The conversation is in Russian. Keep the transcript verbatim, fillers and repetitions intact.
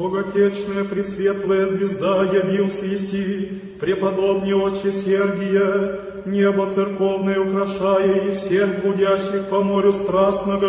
Многотечная пресветлая звезда явился еси, преподобный отче Сергия, небо церковное украшая и всех блудящих по морю страстного